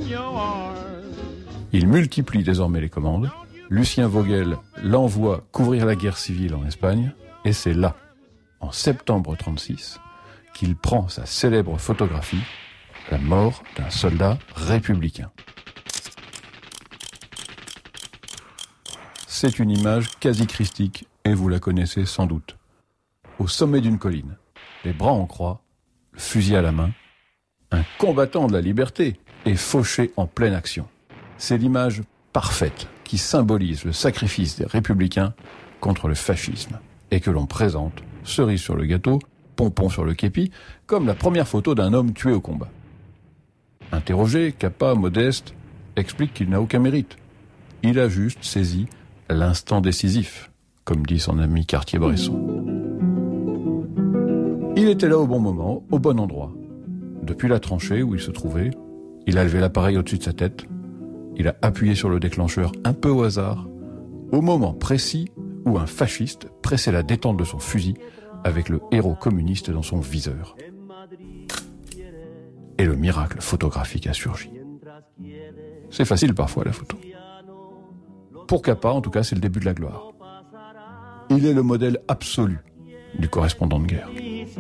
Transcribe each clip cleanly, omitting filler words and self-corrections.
Il multiplie désormais les commandes. Lucien Vogel l'envoie couvrir la guerre civile en Espagne, et c'est là, en septembre 1936, qu'il prend sa célèbre photographie, la mort d'un soldat républicain. C'est une image quasi christique, et vous la connaissez sans doute. Au sommet d'une colline, les bras en croix, le fusil à la main, un combattant de la liberté est fauché en pleine action. C'est l'image parfaite qui symbolise le sacrifice des républicains contre le fascisme et que l'on présente, cerise sur le gâteau, pompon sur le képi, comme la première photo d'un homme tué au combat. Interrogé, Capa, modeste, explique qu'il n'a aucun mérite. Il a juste saisi l'instant décisif, comme dit son ami Cartier-Bresson. Il était là au bon moment, au bon endroit. Depuis la tranchée où il se trouvait, il a levé l'appareil au-dessus de sa tête, il a appuyé sur le déclencheur un peu au hasard, au moment précis où un fasciste pressait la détente de son fusil avec le héros communiste dans son viseur. Et le miracle photographique a surgi. C'est facile parfois la photo. Pour Capa, en tout cas, c'est le début de la gloire. Il est le modèle absolu du correspondant de guerre.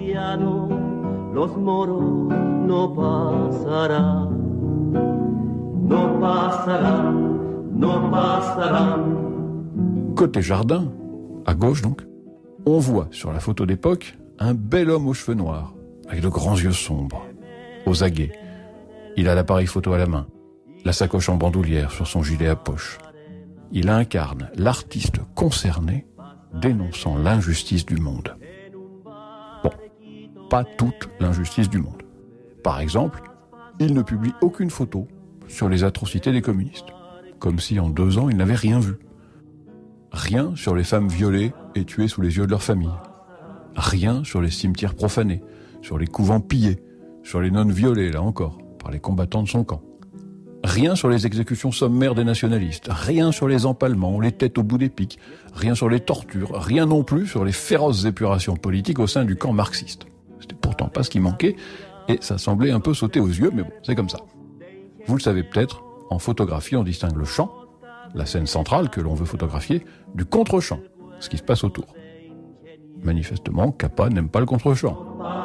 Côté jardin, à gauche donc, on voit sur la photo d'époque un bel homme aux cheveux noirs, avec de grands yeux sombres, aux aguets. Il a l'appareil photo à la main, la sacoche en bandoulière sur son gilet à poche. Il incarne l'artiste concerné dénonçant l'injustice du monde. Bon, pas toute l'injustice du monde. Par exemple, il ne publie aucune photo sur les atrocités des communistes, comme si en 2 ans il n'avait rien vu. Rien sur les femmes violées et tuées sous les yeux de leur famille. Rien sur les cimetières profanés, sur les couvents pillés, sur les nonnes violées, là encore, par les combattants de son camp. Rien sur les exécutions sommaires des nationalistes, rien sur les empalements, les têtes au bout des pics, rien sur les tortures, rien non plus sur les féroces épurations politiques au sein du camp marxiste. C'était pourtant pas ce qui manquait, et ça semblait un peu sauter aux yeux, mais bon, c'est comme ça. Vous le savez peut-être, en photographie on distingue le champ, la scène centrale que l'on veut photographier, du contre-champ, ce qui se passe autour. Manifestement, Capa n'aime pas le contre-champ.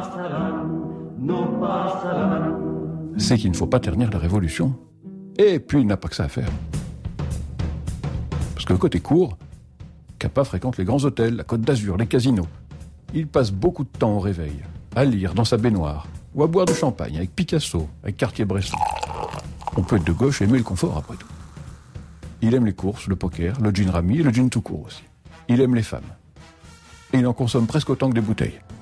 C'est qu'il ne faut pas ternir la révolution. Et puis il n'a pas que ça à faire. Parce que côté court, Capa fréquente les grands hôtels, la Côte d'Azur, les casinos. Il passe beaucoup de temps au réveil, à lire dans sa baignoire, ou à boire du champagne avec Picasso, avec Cartier-Bresson. On peut être de gauche et aimer le confort après tout. Il aime les courses, le poker, le gin rami et le gin tout court aussi. Il aime les femmes. Et il en consomme presque autant que des bouteilles.